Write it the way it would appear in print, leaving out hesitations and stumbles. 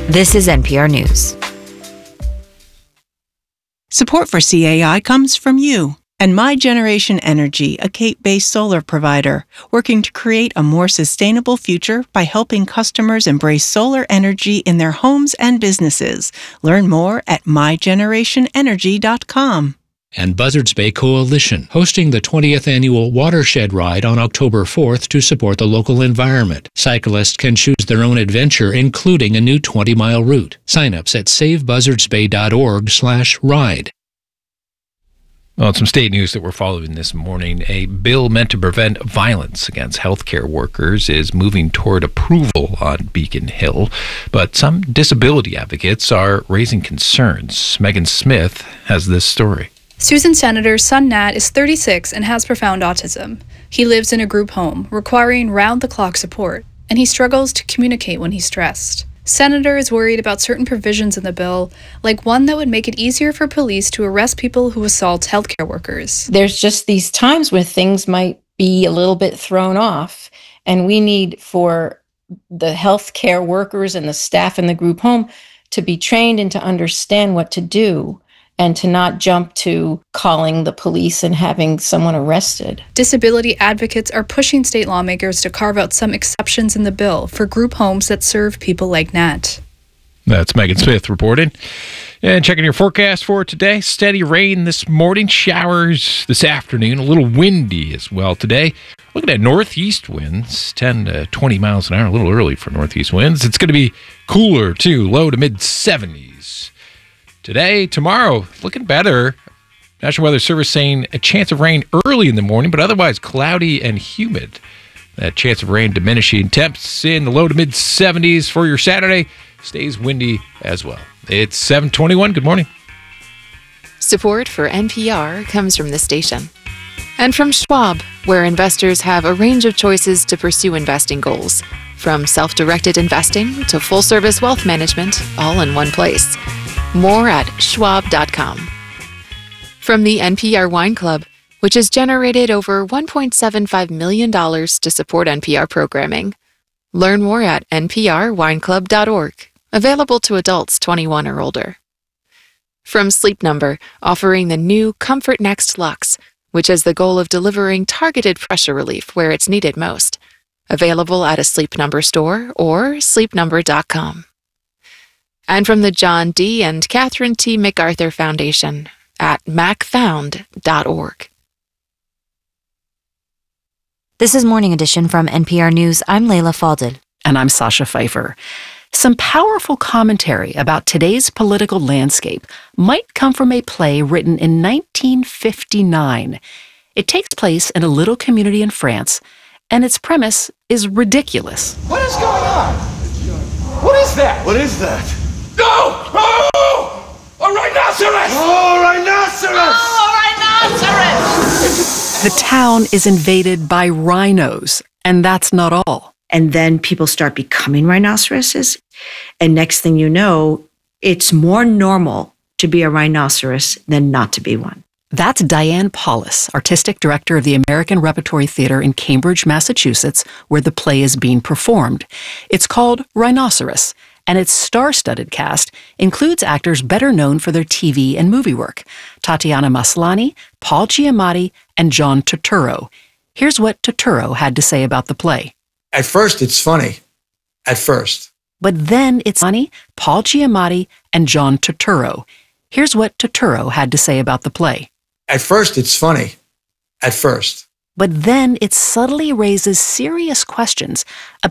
This is NPR News. Support for CAI comes from you and My Generation Energy, a Cape-based solar provider, working to create a more sustainable future by helping customers embrace solar energy in their homes and businesses. Learn more at mygenerationenergy.com. And Buzzards Bay Coalition, hosting the 20th annual Watershed Ride on October 4th to support the local environment. Cyclists can choose their own adventure, including a new 20-mile route. Sign-ups at savebuzzardsbay.org/ride. Well, some state news that we're following this morning. A bill meant to prevent violence against healthcare workers is moving toward approval on Beacon Hill, but some disability advocates are raising concerns. Megan Smith has this story. Susan Senator's son Nat is 36 and has profound autism. He lives in a group home, requiring round-the-clock support, and he struggles to communicate when he's stressed. Senator is worried about certain provisions in the bill, like one that would make it easier for police to arrest people who assault healthcare workers. There's just these times where things might be a little bit thrown off, and we need for the healthcare workers and the staff in the group home to be trained and to understand what to do, and to not jump to calling the police and having someone arrested. Disability advocates are pushing state lawmakers to carve out some exceptions in the bill for group homes that serve people like Nat. That's Megan Smith reporting. And checking your forecast for today. Steady rain this morning, showers this afternoon, a little windy as well today. Looking at northeast winds, 10 to 20 miles an hour, a little early for northeast winds. It's going to be cooler too, low to mid-70s. Today, tomorrow, looking better. National Weather Service saying a chance of rain early in the morning, but otherwise cloudy and humid. That chance of rain diminishing. Temps in the low to mid-70s for your Saturday. Stays windy as well. It's 7:21. Good morning. Support for NPR comes from this station. And from Schwab, where investors have a range of choices to pursue investing goals. From self-directed investing to full-service wealth management, all in one place. More at schwab.com. From the NPR Wine Club, which has generated over $1.75 million to support NPR programming. Learn more at nprwineclub.org. Available to adults 21 or older. From Sleep Number, offering the new Comfort Next Luxe, which has the goal of delivering targeted pressure relief where it's needed most. Available at a Sleep Number store or sleepnumber.com. And from the John D. and Catherine T. MacArthur Foundation at macfound.org. This is Morning Edition from NPR News. I'm Leila Fadel. And I'm Sasha Pfeiffer. Some powerful commentary about today's political landscape might come from a play written in 1959. It takes place in a little community in France, and its premise is ridiculous. What is going on? What is that? What is that? No! Oh! A rhinoceros! Oh, rhinoceros! Oh, rhinoceros! The town is invaded by rhinos, and that's not all. And then people start becoming rhinoceroses. And next thing you know, it's more normal to be a rhinoceros than not to be one. That's Diane Paulus, artistic director of the American Repertory Theater in Cambridge, Massachusetts, where the play is being performed. It's called Rhinoceros, and its star-studded cast includes actors better known for their TV and movie work: Tatiana Maslany, Paul Giamatti, and John Turturro. Here's what Turturro had to say about the play. At first, it's funny. At first. But then it's funny, Paul Giamatti, and John Turturro. Here's what Turturro had to say about the play. At first, it's funny. At first. But then it subtly raises serious questions